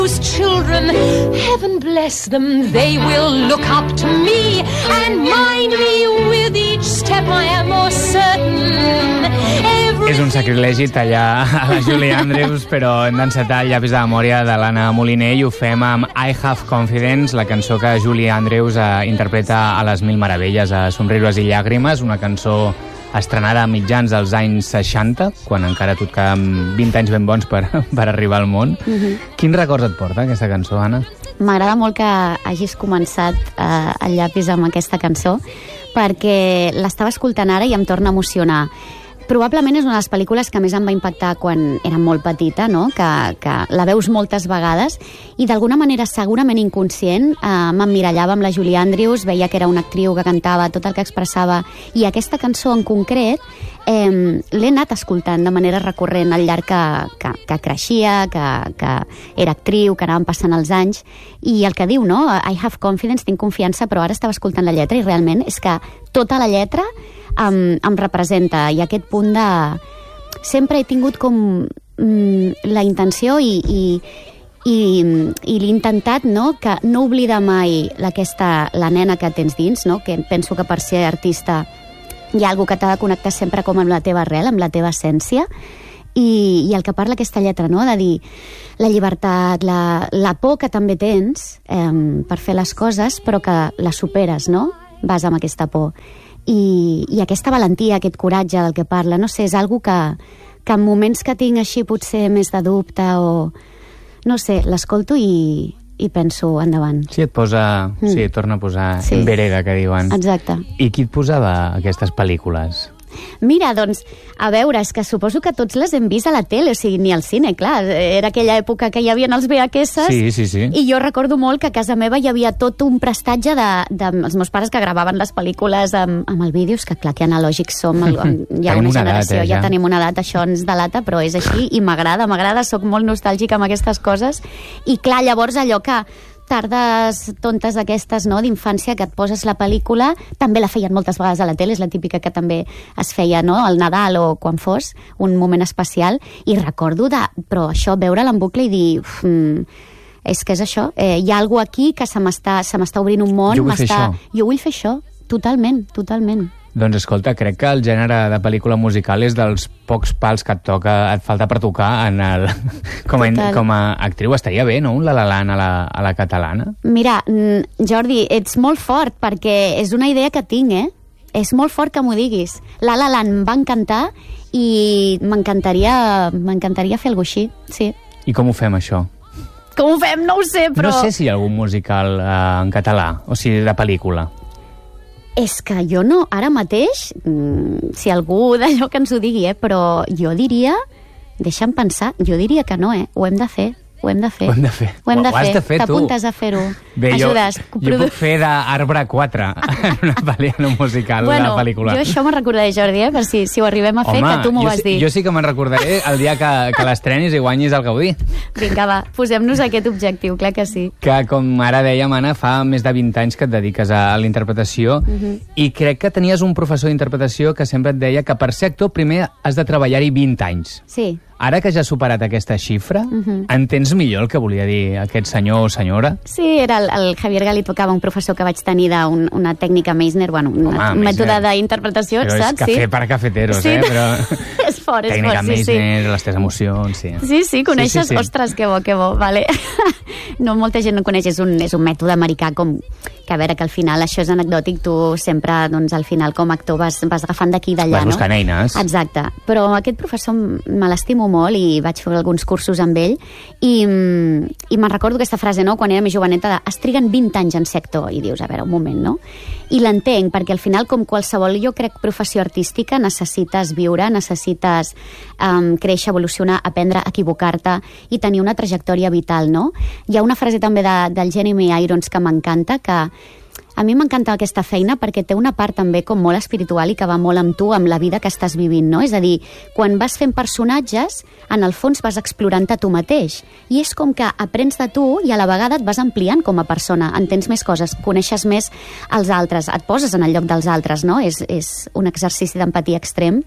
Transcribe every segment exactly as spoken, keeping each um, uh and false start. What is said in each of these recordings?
Those children, heaven bless them, they will look up to me and mind me with each step I am more certain. Every... És un sacrilegi tallar a la Julie Andrews, però hem d'encetar el llapis de memòria de l'Anna Moliner i ho fem amb I Have Confidence, la cançó que Julie Andrews eh, interpreta a les Mil Meravelles, a Somriures i Llàgrimes, una cançó estrenada a mitjans dels anys seixanta, quan encara tot quedaven vint anys ben bons per, per arribar al món. Uh-huh. Quins records et porta aquesta cançó, Anna? M'agrada molt que hagis començat eh, el llapis amb aquesta cançó, perquè l'estava escoltant ara i em torna a emocionar. Probablement és una de les pel·lícules que més em va impactar quan era molt petita, no? que, que la veus moltes vegades i d'alguna manera segurament inconscient eh, m'emmirallava amb la Julie Andrews, veia que era una actriu que cantava tot el que expressava i aquesta cançó en concret eh, l'he anat escoltant de manera recurrent al llarg que, que, que creixia, que, que era actriu, que anaven passant els anys i el que diu, no? I have confidence, tinc confiança, però ara estava escoltant la lletra i realment és que tota la lletra Em, em representa i aquest punt de... Sempre he tingut com mm, la intenció i, i, i, i l'he intentat, no? Que no oblida mai aquesta, la nena que tens dins, no? Que penso que per ser artista hi ha algú que t'ha de connectar sempre com amb la teva arrel, amb la teva essència i, i el que parla aquesta lletra, no? De dir la llibertat, la, la por que també tens eh, per fer les coses però que la superes, no? Vas amb aquesta por I, i aquesta valentia, aquest coratge del que parla, no sé, és algo que, que en moments que tinc així potser més de dubte o no sé, l'escolto i, i penso endavant. Sí, et posa, mm. sí, et torna a posar sí. en vereda, que diuen. Exacte. I qui et posava aquestes pel·lícules? Mira, doncs, a veure, és que suposo que tots les hem vist a la tele, o sigui, ni al cine, clar, era aquella època que hi havia els V H S, sí, sí, sí. I jo recordo molt que a casa meva hi havia tot un prestatge de, de els meus pares que gravaven les pel·lícules amb, amb el vídeo, és que clar que analògics som, el, hi ha una generació, edat, eh, ja. ja tenim una edat, això ens delata, però és així, i m'agrada, m'agrada, soc molt nostàlgica amb aquestes coses, i clar, llavors allò que tardes tontes d'aquestes, no?, d'infància, que et poses la pel·lícula, també la feien moltes vegades a la tele, és la típica que també es feia, no?, al Nadal o quan fos, un moment especial, i recordo de, però això, veure-la en bucle i dir, uf, mm, és que és això, eh, hi ha alguna aquí que se m'està se m'està obrint un món, jo vull fer això. Jo vull fer això, totalment, totalment. Doncs escolta, crec que el gènere de pel·lícula musical és dels pocs pals que et toca, et falta per tocar en el, com, a, com a actriu. Estaria bé, no?, un La La Land a la, a la catalana? Mira, Jordi, ets molt fort, perquè és una idea que tinc, eh? És molt fort que m'ho diguis. La La Land em va encantar i m'encantaria m'encantaria fer alguna cosa així, sí. I com ho fem, això? Com ho fem? No ho sé, però... No sé si hi ha algun musical eh, en català, o sigui, de pel·lícula. És que jo no, ara mateix, mmm, si algú d'allò que ens ho digui, eh, però jo diria, deixa'm pensar, jo diria que no, eh, ho hem de fer. Ho hem de fer. Ho hem de fer. Ho hem de ho has fer. de fer tu. T'apuntes a fer-ho. Bé, Ajudes. Jo, jo puc fer d'Arbre quatre en una pel·lícula musical, bueno, una pel·lícula. Jo això me'n recordaré, Jordi, eh, per si, si ho arribem a fer, Home, que tu m'ho vas sí, dir. Jo sí que me'n recordaré el dia que, que l'estrenis i guanyis el Gaudí. Vinga, va, posem-nos aquest objectiu, clar que sí. Que, com ara dèiem, Anna, fa més de vint anys que et dediques a, a la interpretació uh -huh. i crec que tenies un professor d'interpretació que sempre et deia que per ser actor primer has de treballar-hi vint anys. Sí. Ara que ja has superat aquesta xifra, uh-huh. entens millor el que volia dir aquest senyor o senyora? Sí, era el, el Javier Gali tocava un professor que vaig tenir d'una tècnica Meisner, bueno, un mètode d'interpretació, saps? Però és cafè sí. per cafeteros, sí. eh? Però... és fort, és tècnica fort, sí, Meisner, sí. les teves emocions, sí. Sí, sí, coneixes? Sí, sí, sí. Ostres, que bo, que bo, vale. No, molta gent no coneix, és un, és un mètode americà com... que a veure, que al final això és anecdòtic, tu sempre, doncs, al final, com a actor vas, vas agafant d'aquí i d'allà, no? Vas buscant eines. Exacte. Però aquest professor me l'estimo molt i vaig fer alguns cursos amb ell i, i me'n recordo aquesta frase, no?, quan era més joveneta, de, es triguen vint anys en ser actor, i dius, a veure, un moment, no? I l'entenc, perquè al final, com qualsevol, jo crec, professió artística, necessites viure, necessites um, créixer, evolucionar, aprendre, equivocar-te i tenir una trajectòria vital, no? Hi ha una frase també de, del Jeremy Irons que m'encanta, que a mi m'encanta aquesta feina perquè té una part també com molt espiritual i que va molt amb tu, amb la vida que estàs vivint, no? És a dir, quan vas fent personatges, en el fons vas explorant-te tu mateix. I és com que aprens de tu i a la vegada et vas ampliant com a persona, entens més coses, coneixes més els altres, et poses en el lloc dels altres, no? És, és un exercici d'empatia extrem.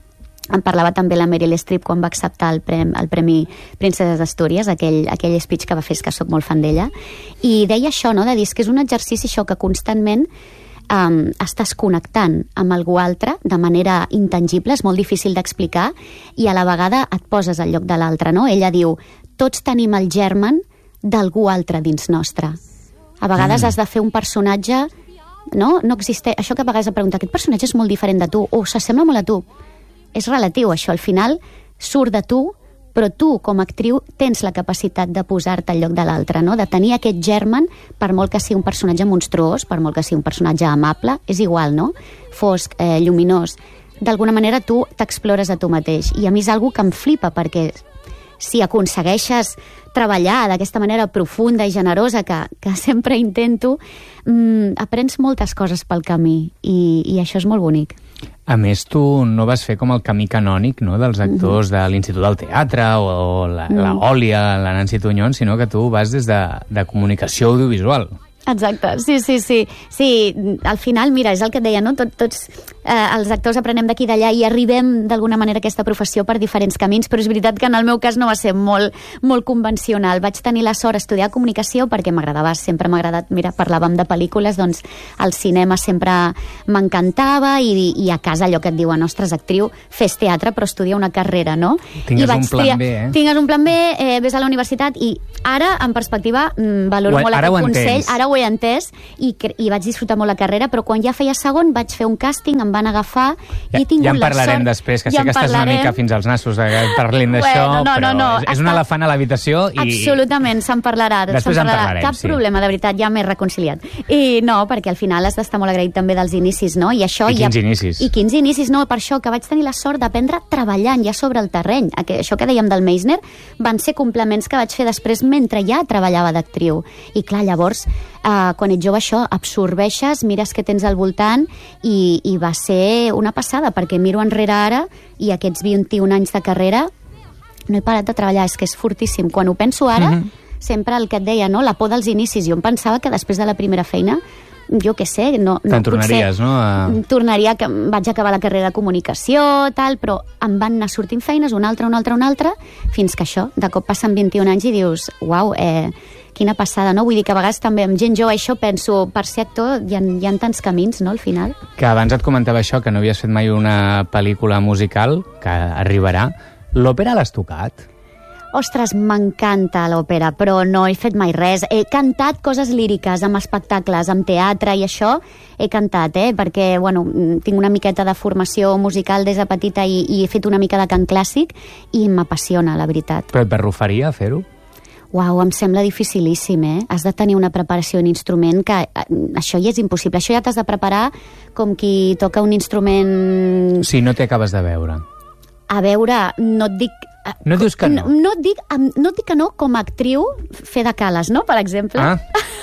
en parlava també la Meryl Streep quan va acceptar el premi, el premi Princeses d'Astúries, aquell, aquell speech que va fer, que sóc molt fan d'ella, i deia això, no?, de dir que és un exercici això que constantment um, estàs connectant amb algú altre de manera intangible, és molt difícil d'explicar, i a la vegada et poses al lloc de l'altre, no? Ella diu, tots tenim el germen d'algú altre dins nostre. A vegades mm. has de fer un personatge, no? No existeix, això que a vegades he preguntat, aquest personatge és molt diferent de tu, o s'assembla molt a tu. És relatiu, això, al final surt de tu, però tu, com a actriu, tens la capacitat de posar-te al lloc de l'altre, no? De tenir aquest germen, per molt que sigui un personatge monstruós, per molt que sigui un personatge amable, és igual, no? Fosc, eh, lluminós. D'alguna manera tu t'explores a tu mateix. I a mi és algo que em flipa, perquè si aconsegueixes treballar d'aquesta manera profunda i generosa que, que sempre intento, mmm, aprens moltes coses pel camí, i, i això és molt bonic. A més, tu no vas fer com el camí canònic, no?, dels actors mm-hmm. de l'Institut del Teatre o, o la, mm. la Òlia, la Nancy Tuñón, sinó que tu vas des de, de comunicació audiovisual. Exacte, sí, sí, sí. Sí, al final, mira, és el que et deia, no? Tot, tots eh, els actors aprenem d'aquí i d'allà i arribem d'alguna manera a aquesta professió per diferents camins, però és veritat que en el meu cas no va ser molt, molt convencional. Vaig tenir la sort d'estudiar comunicació perquè m'agradava, sempre m'ha agradat, mira, parlàvem de pel·lícules, doncs el cinema sempre m'encantava, i, i a casa allò que et diuen, ostres, actriu, fes teatre però estudia una carrera, no? Tingues I vaig un plan triar, B, eh? Tingues un plan B, eh, ves a la universitat, i ara, en perspectiva, mm, valoro ho, molt aquest consell, entens. ara ho he entès, i, i vaig disfrutar molt la carrera, però quan ja feia segon vaig fer un càsting, em van agafar, ja, i he tingut ja en la parlarem sort... després, que ja sé que estàs parlarem. una mica fins als nassos de parlin Bueno, d'això, no, no, però no, és, és està... un elefant a l'habitació i... Absolutament, se'n parlarà. Després se'n en parlarà. parlarem, Cap sí. problema, de veritat, ja m'he reconciliat. I no, perquè al final has d'estar molt agraït també dels inicis, no? I això I ja... quins inicis? I quins inicis, no? Per això que vaig tenir la sort d'aprendre treballant ja sobre el terreny. Això que dèiem del Meisner van ser complements que vaig fer després mentre ja treballava d'actriu. I clar, llavors, eh, quan ets jove això, absorbeixes, mires què tens al voltant, i, i va ser una passada, perquè miro enrere ara i aquests vint-i-un anys de carrera no he parat de treballar, és que és fortíssim. Quan ho penso ara, mm-hmm. sempre el que et deia, no? La por dels inicis. Jo em pensava que després de la primera feina, jo què sé, no, no, te'n tornaries, potser, no? A... Tornaria, que vaig acabar la carrera de comunicació, tal, però em van anar sortint feines, una altra, una altra, una altra, fins que això, de cop passen vint-i-un anys i dius, uau, eh, quina passada, no? Vull dir que a vegades també amb gent jove això penso, per ser actor hi ha, hi ha tants camins, no?, al final. Que abans et comentava això, que no havies fet mai una pel·lícula musical, que arribarà. L'òpera l'has tocat? Ostres, m'encanta l'òpera, però no he fet mai res. He cantat coses líriques amb espectacles, amb teatre i això, he cantat, eh? Perquè, bueno, tinc una miqueta de formació musical des de petita i, i he fet una mica de cant clàssic i m'apassiona, la veritat. Però et barrufaria fer-ho? Uau, em sembla dificilíssim, eh? Has de tenir una preparació en instrument que eh, això ja és impossible. Això ja t'has de preparar com qui toca un instrument... Sí, no t'hi acabes de veure. A veure, no et dic... No dius que no? No, no, et dic, no et dic que no com a actriu fer de cales, no?, per exemple. Ah.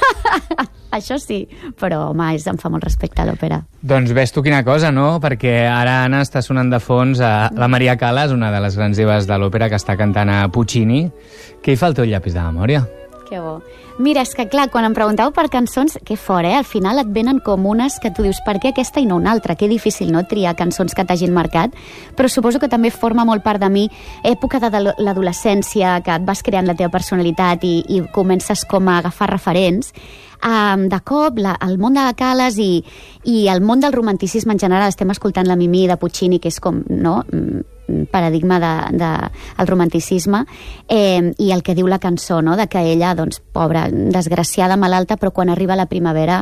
Això sí, però, home, és, em fa molt respecte a l'òpera. Doncs ves tu quina cosa, no? Perquè ara, Anna, està sonant de fons a la Maria Callas, una de les grans divas de l'òpera, que està cantant a Puccini. Què hi fa al teu llapis de memòria? Que bo. Mira, és que clar, quan em pregunteu per cançons, que fort, eh? Al final et venen com unes que tu dius, per què aquesta i no una altra? Que difícil, no?, triar cançons que t'hagin marcat, però suposo que també forma molt part de mi època de l'adolescència, que et vas creant la teva personalitat i, i comences com a agafar referents. Um, de cop, la, el món de Callas i, i el món del romanticisme en general, estem escoltant la Mimí de Puccini, que és com, no?, paradigma de, de el romanticisme, eh, i el que diu la cançó, no?, de que ella, doncs, pobra, desgraciada, malalta, però quan arriba la primavera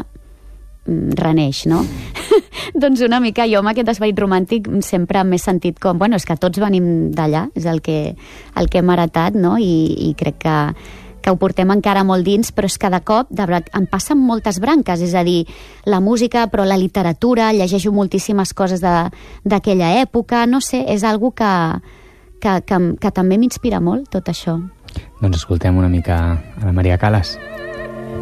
reneix, no? Doncs una mica jo amb aquest esperit romàntic sempre m'he sentit com, bueno, és que tots venim d'allà, és el que, el que hem heretat, no?, i, i crec que que ho portem encara molt dins, però és que de cop de veritat, em passen moltes branques, és a dir, la música, però la literatura, llegeixo moltíssimes coses d'aquella època, no sé, és algo que, que, que, que també m'inspira molt, tot això. Doncs escoltem una mica a la Maria Callas.